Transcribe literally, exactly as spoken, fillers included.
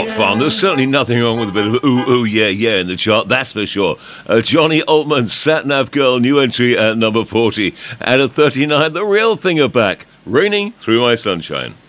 of fun. There's certainly nothing wrong with a bit of ooh, ooh, yeah, yeah in the chart, that's for sure. Uh, Johnny Altman, Sat Nav Girl, new entry at number forty. And at thirty-nine, The Real Thing are back, Raining Through My Sunshine.